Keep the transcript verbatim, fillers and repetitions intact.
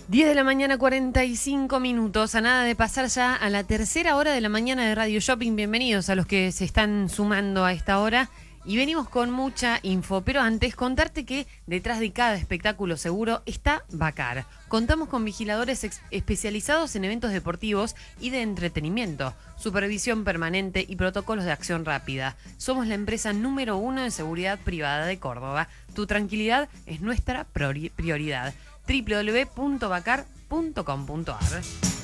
diez de la mañana, cuarenta y cinco minutos, a nada de pasar ya a la tercera hora de la mañana de Radio Shopping. Bienvenidos a los que se están sumando a esta hora. Y venimos con mucha info, pero antes contarte que detrás de cada espectáculo seguro está Bacar. Contamos con vigiladores ex- especializados en eventos deportivos y de entretenimiento, supervisión permanente y protocolos de acción rápida. Somos la empresa número uno de seguridad privada de Córdoba. Tu tranquilidad es nuestra priori- prioridad. doble u doble u doble u punto bacar punto com punto a r